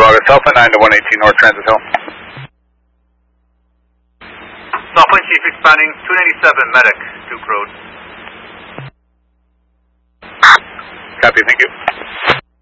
August Alpha 9 to 118 North Transit Hill. Southwind Chief expanding 297 Medic, Duke Road. Copy, thank you.